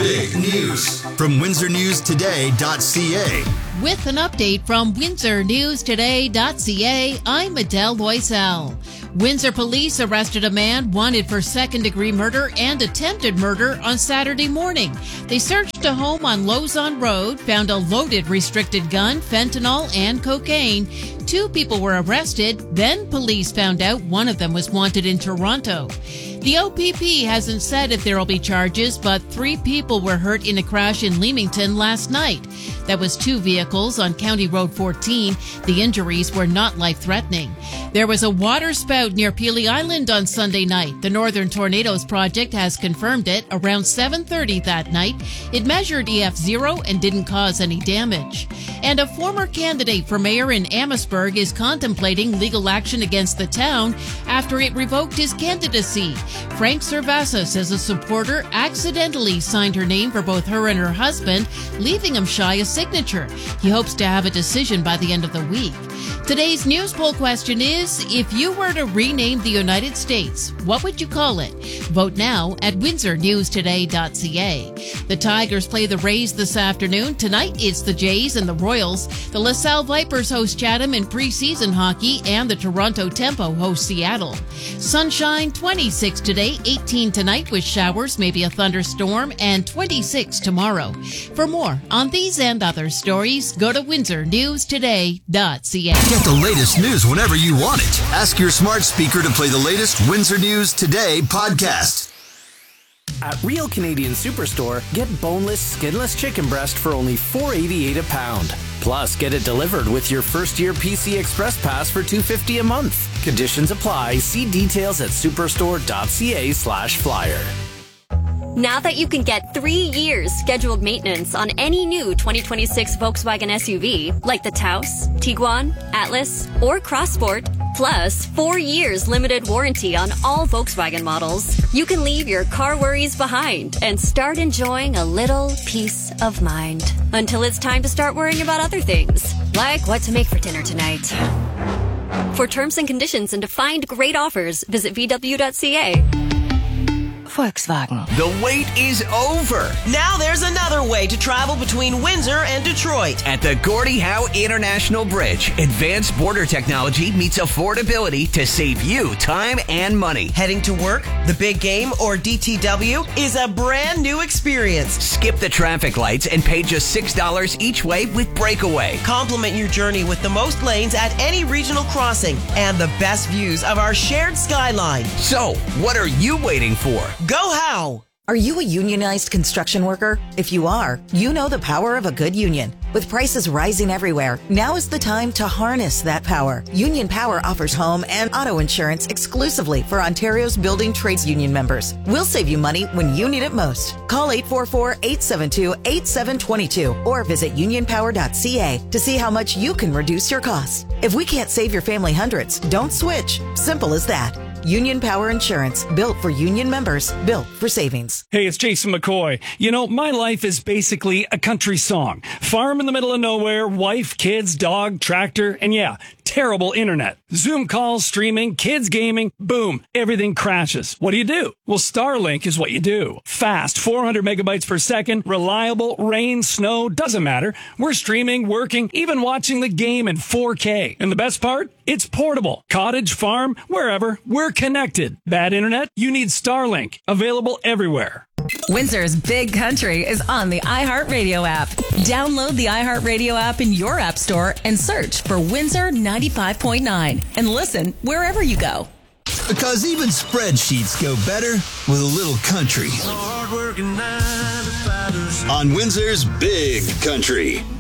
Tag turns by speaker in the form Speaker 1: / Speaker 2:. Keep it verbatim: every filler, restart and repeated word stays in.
Speaker 1: Big News from Windsor News Today dot C A.
Speaker 2: With an update from Windsor News Today dot C A, I'm Adele Loisel. Windsor police arrested a man wanted for second-degree murder and attempted murder on Saturday morning. They searched a home on Lozon Road, found a loaded restricted gun, fentanyl, and cocaine. Two people were arrested. Then police found out one of them was wanted in Toronto. The O P P hasn't said if there will be charges, but three people were hurt in a crash in Leamington last night. That was two vehicles on County Road fourteen. The injuries were not life-threatening. There was a water spout near Peely Island on Sunday night. The Northern Tornadoes Project has confirmed it. Around seven thirty that night, it measured E F zero and didn't cause any damage. And a former candidate for mayor in Amherstburg is contemplating legal action against the town after it revoked his candidacy. Frank Servassa says a supporter accidentally signed her name for both her and her husband, leaving him shy a signature. He hopes to have a decision by the end of the week. Today's news poll question is, if you were to rename the United States, what would you call it? Vote now at Windsor News Today dot C A. The Tigers play the Rays this afternoon. Tonight it's the Jays and the Royals. The LaSalle Vipers host Chatham in preseason hockey, and the Toronto Tempo host Seattle. Sunshine, twenty-six today, eighteen tonight with showers, maybe a thunderstorm, and twenty-six tomorrow. For more on these and other stories, go to Windsor News Today dot C A.
Speaker 1: Get the latest news whenever you want it. Ask your smart speaker to play the latest Windsor News Today podcast.
Speaker 3: At Real Canadian Superstore, get boneless, skinless chicken breast for only four eighty-eight a pound. Plus, get it delivered with your first-year P C Express Pass for two fifty a month. Conditions apply. See details at superstore.ca slash flyer.
Speaker 4: Now that you can get three years scheduled maintenance on any new twenty twenty-six Volkswagen S U V, like the Taos, Tiguan, Atlas, or Crossport, plus four years limited warranty on all Volkswagen models, you can leave your car worries behind and start enjoying a little peace of mind. Until it's time to start worrying about other things, like what to make for dinner tonight. For terms and conditions and to find great offers, visit V W dot C A.
Speaker 5: Volkswagen.
Speaker 6: The wait is over.
Speaker 7: Now there's another way to travel between Windsor and Detroit.
Speaker 6: At the Gordie Howe International Bridge, advanced border technology meets affordability to save you time and money.
Speaker 7: Heading to work, the big game, or D T W is a brand new experience.
Speaker 6: Skip the traffic lights and pay just six dollars each way with Breakaway.
Speaker 7: Complement your journey with the most lanes at any regional crossing and the best views of our shared skyline.
Speaker 6: So, what are you waiting for?
Speaker 7: Go How!
Speaker 5: Are you a unionized construction worker? If you are, you know the power of a good union. With prices rising everywhere, now is the time to harness that power. Union Power offers home and auto insurance exclusively for Ontario's building trades union members. We'll save you money when you need it most. Call eight four four, eight seven two, eight seven two two or visit union power dot C A to see how much you can reduce your costs. If we can't save your family hundreds, don't switch. Simple as that. Union Power Insurance, built for union members, built for savings.
Speaker 8: Hey, it's Jason McCoy. You know, my life is basically a country song. Farm in the middle of nowhere, wife, kids, dog, tractor, and yeah, terrible internet. Zoom calls, streaming, kids gaming, boom, everything crashes. What do you do? Well, Starlink is what you do. Fast, four hundred megabytes per second, reliable, rain, snow, doesn't matter. We're streaming, working, even watching the game in four K. And the best part? It's portable. Cottage, farm, wherever, we're connected. Bad internet? You need Starlink. Available everywhere.
Speaker 9: Windsor's Big Country is on the iHeartRadio app. Download the iHeartRadio app in your app store and search for Windsor ninety-five point nine and listen wherever you go.
Speaker 1: Because even spreadsheets go better with a little country. On Windsor's Big Country.